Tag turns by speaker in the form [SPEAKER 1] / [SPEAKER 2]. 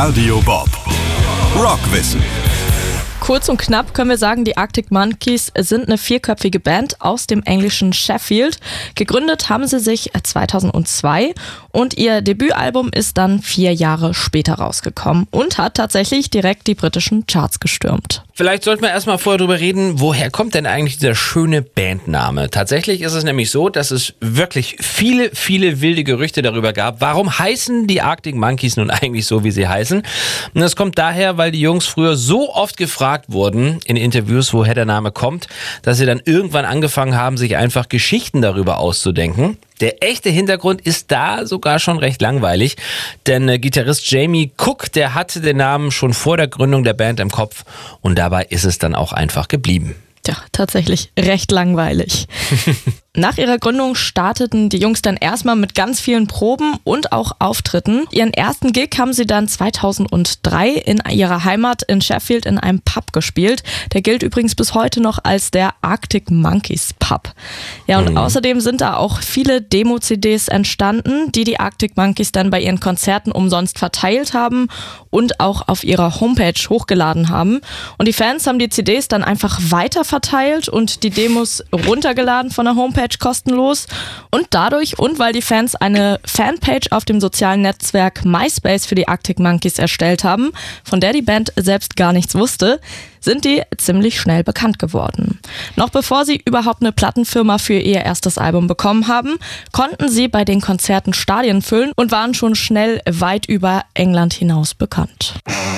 [SPEAKER 1] Radio Bob. Rockwissen.
[SPEAKER 2] Kurz und knapp können wir sagen, die Arctic Monkeys sind eine vierköpfige Band aus dem englischen Sheffield. Gegründet haben sie sich 2002 und ihr Debütalbum ist dann 4 Jahre später rausgekommen und hat tatsächlich direkt die britischen Charts gestürmt.
[SPEAKER 3] Vielleicht sollten wir erstmal vorher drüber reden, woher kommt denn eigentlich dieser schöne Bandname? Tatsächlich ist es nämlich so, dass es wirklich viele wilde Gerüchte darüber gab. Warum heißen die Arctic Monkeys nun eigentlich so, wie sie heißen? Und das kommt daher, weil die Jungs früher so oft gefragt wurden in Interviews, woher der Name kommt, dass sie dann irgendwann angefangen haben, sich einfach Geschichten darüber auszudenken. Der echte Hintergrund ist da sogar schon recht langweilig, denn Gitarrist Jamie Cook, der hatte den Namen schon vor der Gründung der Band im Kopf und dabei ist es dann auch einfach geblieben.
[SPEAKER 2] Tja, tatsächlich recht langweilig. Nach ihrer Gründung starteten die Jungs dann erstmal mit ganz vielen Proben und auch Auftritten. Ihren ersten Gig haben sie dann 2003 in ihrer Heimat in Sheffield in einem Pub gespielt. Der gilt übrigens bis heute noch als der Arctic Monkeys Pub. Ja, und außerdem sind da auch viele Demo-CDs entstanden, die Arctic Monkeys dann bei ihren Konzerten umsonst verteilt haben und auch auf ihrer Homepage hochgeladen haben. Und die Fans haben die CDs dann einfach weiter verteilt und die Demos runtergeladen von der Homepage kostenlos. Und dadurch und weil die Fans eine Fanpage auf dem sozialen Netzwerk MySpace für die Arctic Monkeys erstellt haben, von der die Band selbst gar nichts wusste, sind die ziemlich schnell bekannt geworden. Noch bevor sie überhaupt eine Plattenfirma für ihr erstes Album bekommen haben, konnten sie bei den Konzerten Stadien füllen und waren schon schnell weit über England hinaus bekannt.